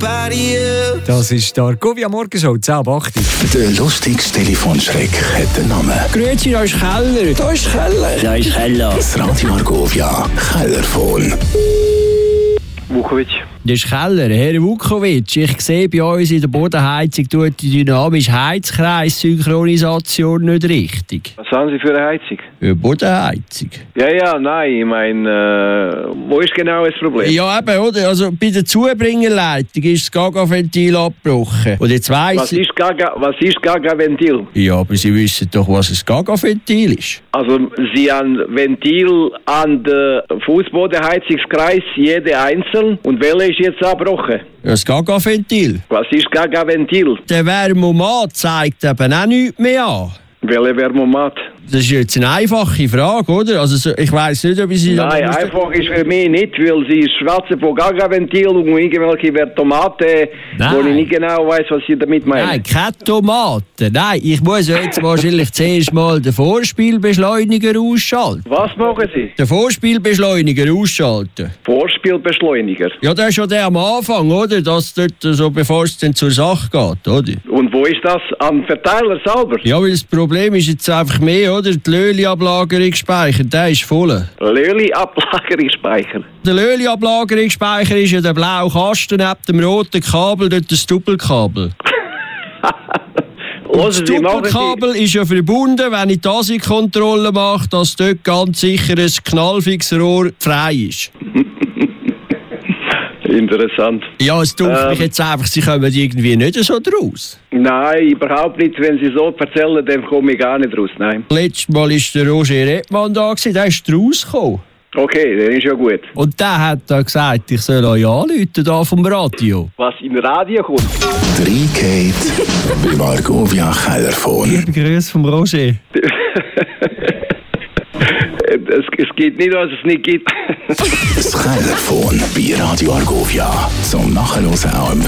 body up. Das ist der Argovia Morgenshow, 10:08. Der lustigste Telefonschreck hat den Namen. Grüezi, da ist Keller. Da ist Keller. Da ist Keller. Das Radio Argovia Kellerphone. Vukovic. Das ist Keller. Herr Vukovic, ich sehe bei uns in der Bodenheizung tut die dynamische Heizkreis-Synchronisation nicht richtig. Was haben Sie für eine Heizung? Bodenheizung. Ja, nein, ich meine, wo ist genau das Problem? Ja, eben, oder? Also bei der Zubringerleitung ist das Gaga-Ventil abgebrochen. Und jetzt weiss Was ist Gaga-Ventil? Ja, aber Sie wissen doch, was ein Gaga-Ventil ist. Also, Sie haben Ventil an den Fußbodenheizungskreis, jede einzeln. Und welche ist jetzt abgebrochen? Ja, das Gaga-Ventil. Was ist Gaga-Ventil? Der Wärmomat zeigt eben auch nichts mehr an. Welche Wärmomat? Das ist jetzt eine einfache Frage, oder? Also ich weiss nicht, ob ich Sie... Nein, einfach ist für mich nicht, weil Sie schwätzen von Gaga-Ventil und irgendwelche Tomaten, wo ich nicht genau weiss, was Sie damit meinen. Nein, keine Tomaten. Nein, ich muss jetzt wahrscheinlich zuerst mal den Vorspielbeschleuniger ausschalten. Was machen Sie? Den Vorspielbeschleuniger ausschalten. Vorspielbeschleuniger. Ja, das ist ja der am Anfang, oder? Das dort, so, bevor es dann zur Sache geht, oder? Und wo ist das? Am Verteiler selber? Ja, weil das Problem ist jetzt einfach mehr, oder? Die Löli-Ablagerungsspeicher, der ist voll. Löli-Ablagerungsspeicher? Der Löli-Ablagerungsspeicher ist ja der blaue Kasten neben dem roten Kabel, dort das Doppelkabel. Und das Doppelkabel ist ja verbunden, wenn ich die ASI-Kontrolle mache, dass dort ganz sicher ein Knallfixrohr frei ist. Interessant. Ja, es tut mich jetzt einfach, Sie kommen irgendwie nicht so draus. Nein, überhaupt nicht. Wenn Sie so erzählen, dann komme ich gar nicht raus. Nein. Letztes Mal war der Roger Redmann da, der ist rausgekommen. Okay, dann ist ja gut. Und der hat da gesagt, ich soll euch anrufen, da vom Radio. Was im Radio kommt? Reingeht beim Argovia Kellerphone. Liebe Grüße vom Roger. Es gibt nicht, was es nicht gibt. Das Kellerphone bei Radio Argovia. Zum Nachhören auch im